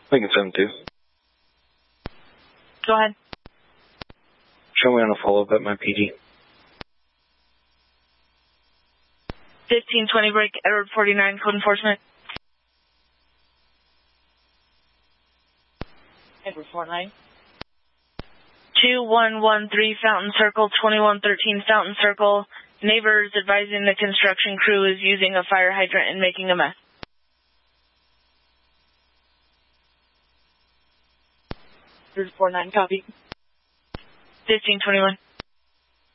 Lincoln 7-2. Go ahead. Show me on a follow-up at my PD. 1520 break, Edward 49, code enforcement. Edward 49. 2113 Fountain Circle, 2113 Fountain Circle. Neighbors advising the construction crew is using a fire hydrant and making a mess. Edward 49, copy. 1521.